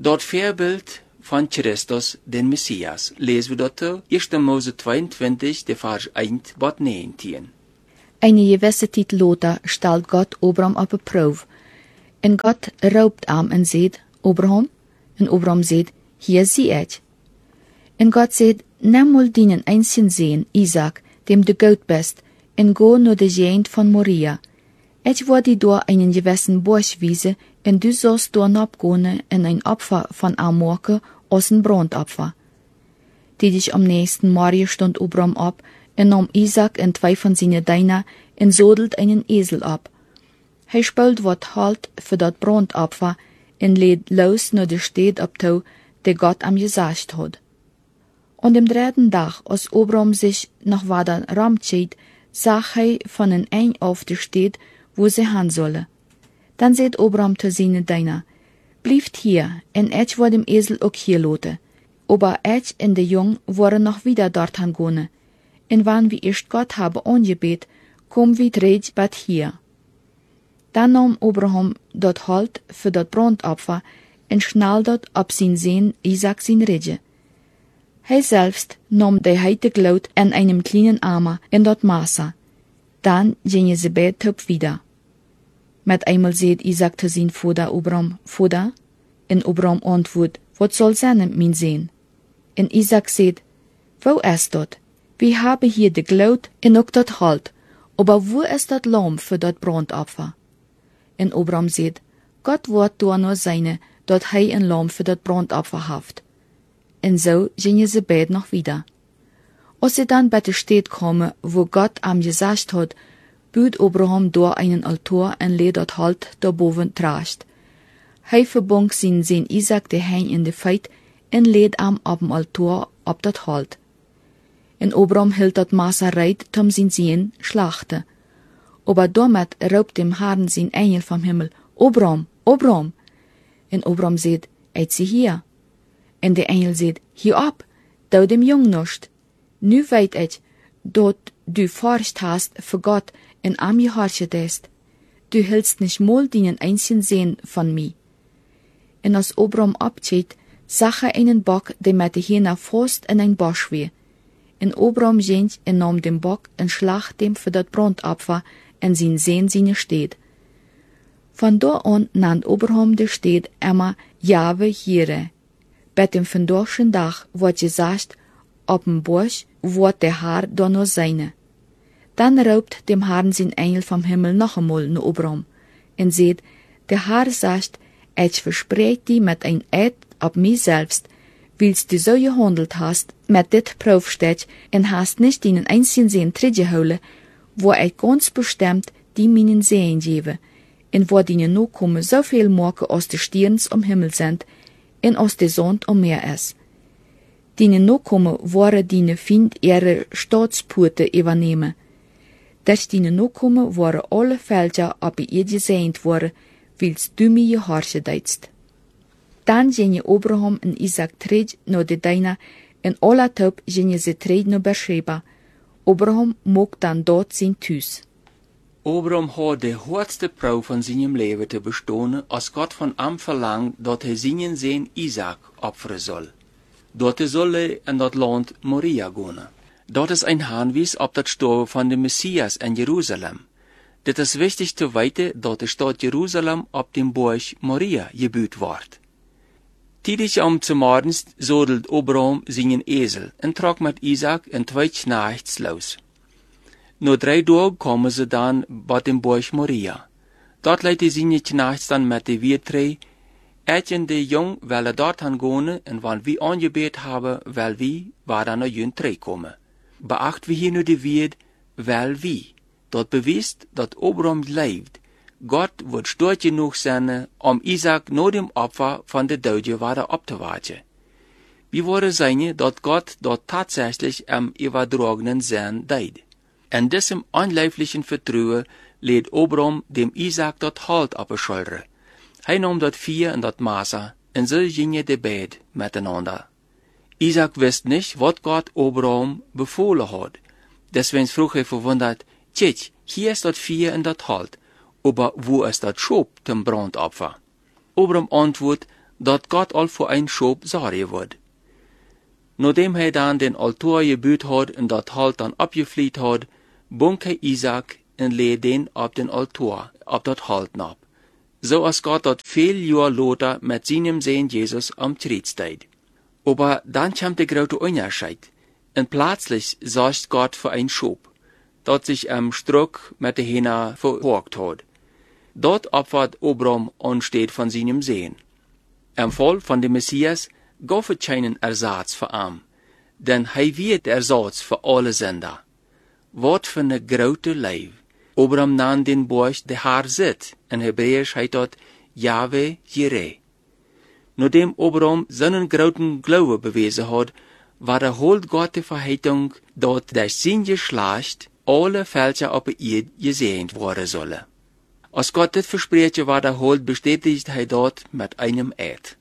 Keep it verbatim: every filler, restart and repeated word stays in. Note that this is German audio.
Dort Vorbild von Christus, den Messias, lesen wir dort erster Mose zweiundzwanzig, der Vers eins bis neunzehn. Eine gewisse tijd later stellt Gott Abraham op een proef. En God roept hem en zegt, Abraham? En Abraham zegt, hier zie ik. En God zegt, neem mal deinen einzigen Sohn, Isaac, dem du gut bist, en go naar de Gegend van Moria. Ich werde dir door einen gewissen Busch wiesen, en du sollst door abgehen en ein Opfer von ihm machen, als ein Brandopfer. Tätig am nächsten Morgen stond Abraham ab, en nam Isaac en twee van zijn Diener en zodelt einen Esel ab. Hij spult wat halt für dat Brandopfer en leed los naar de stad op toe, die Gott am gesagt had. Und am dritten Tag, als Abraham sich nach weiter ramtschied, zag hij von een ein auf die Stadt, wo sie hin sollen. Dann sagt Abraham zu seinen Diener, blieft hier, en ich werde dem Esel auch hier lassen. Aber ich und der Jung waren noch wieder dort hingehen. En wann wir erst Gott haben angebet, kommen wir direkt bad hier. Dann nahm Abraham dort Halt für dat Brandopfer en schnall dort ab sein Sohn Isaac sein Ridge. Hij selbst nahm die heilige Laut an einem kleinen Eimer in dort Maße. Dann gingen sie beide top wieder. Mit einmal seht Isaac zu sein Vater Abraham, Vater? En Abraham antwortet, was soll sein, mein Sohn? En Isaac sagt, wo ist dort? Wir haben hier de Glaut en ook dat Halt, aber wo ist dat Lamm für dat Brandopfer? En Abraham sagt, Gott wird da nur seine, dat hij ein Lamm für dat Brandopfer haft. En so gingen sie beide noch wieder. Als sie dann bei der Stadt kamen, wo Gott am gesagt hat, bot Abraham da einen Altar en leed dat Halt da boven trascht. Hij verbond zijn Sohn Isaac de hein in de feit en leed am op dem Altar op dat Halt. En Abraham hield dat Maße reit, tom zijn Sohn schlachte. Aber damit raubt dem Herrn sein Engel vom Himmel, Abraham, Abraham. En Abraham sagt, ich zie hier. En de Engel sagt, hier ab, dau dem Jung nicht. Nu weet ich, dat du forscht hast für Gott en am gehorchet ist. Du hältst nicht mal deinen einzigen Sohn von mir. En als Abraham abschied, zag er einen Bock, der mit der Hühner fast in ein Bosch wie. En Abraham ging en nam den Bock en schlacht dem für dat Brandopfer en sein Sohn seine Stadt. Von da an nannt Abraham die Stadt immer Jahwe Jire. Bei dem verdorschen Dach wird gesagt, ob dem Busch wird der Herr da noch seine. Dann raubt dem Herrn sein Engel vom Himmel noch einmal nach Abraham und sagt, der Herr sagt, ich verspreche dir mit ein Eid ab mir selbst, willst du so gehandelt hast mit dit Prüfstech und hast nicht deinen einzigen Sohn zurückgeholt, wo ich ganz bestimmt die meinen Sehen gebe, und wo deine Nachkommen so viel Morgen aus den Sterns am Himmel sind, und aus der Sand am Meer ist. Deine Nachkommen waren deine Find ihre Staatspurte übernehmen. Dass deine Nachkommen waren alle Felder ab ihr gesehnt worden, willst du mir gehorchen deitst. Dann gingen Abraham und Isaac tred naar de Diener, en alle top gingen ze tred naar Beersheba. Abraham mocht dann dort zijn thuis. Abraham had de hardste proef van zijn leven te bestonen, als God van hem verlangt dat hij zijn zoon Isaac opferen zal. Dort soll hij in dat land Moria gaan. Dat is een aanwijs op dat sterven van de Messias in Jeruzalem. Dit is wichtig te weten dat de stad Jeruzalem op dem Berg Moria gebouwd wordt. Tidig am zu morgens zodelt Abraham seinen Esel en trok met Isaac en twee knechts los. Na drei Tagen kommen sie dann bei dem Berg Moria. Dort leite seine Knechts dann mit de Wiertrei. Ich und de Jung wollen dort hingehen, und wann wir angebet haben, weil wir, war dann noch jün Trei kommen. Beacht wir hier nur die Wied, weil wir. Dort beweist, dat Abraham leeft. Gott wird stark genug sein, um Isaac nur dem Opfer von der Dode weiter abzuwarten. Wie wurde sein, dat Gott dort tatsächlich am übertragenen sein deed. In diesem unleiblichen Vertrauen lädt Abraham dem Isaac dort Halt auf die Schulter. Hij nahm dort vier und dort Maße, und so gingen die beide miteinander. Isaac wist nicht, was Gott Abraham befohlen hat. Deswegen frug er verwundert, tjitsch, hier ist dort vier und dort Halt. Aber wo ist das Schop zum Brandopfer? Abraham antwortet, dat Gott al voor een schoop zorgen wordt. Nadat hij dan den altaar gebouwd had en dat halt dan opgevliet had, bunk hij Isaac en leed den op den altaar, op dat halt nap. Zoals God dat veel jaar later met zijn Zoon Jesus am Kreuz deed. Aber dann kam der große Unterschied. Und plötzlich sorgt Gott für ein Schub, dat sich am Struck mit der Hena verhorkt hat. Dort opfert Abraham ansteht von seinem Sohn. Im Fall von dem Messias gab es keinen Ersatz für ihn, denn er wird der Ersatz für alle Sünder. Wat für eine große Leib. Abraham nahm den Burg der Herr sit, in Hebräisch heißt dort Yahweh Jireh. Nachdem Abraham seinen großen Glaube bewiesen hat, war der holt Gott die Verheißung, dort durch sein Geschlecht alle Völker auf der Erde gesegnet worden sollen. Als Gott das Versprechen war der holt, bestätigt er dort mit einem Eid.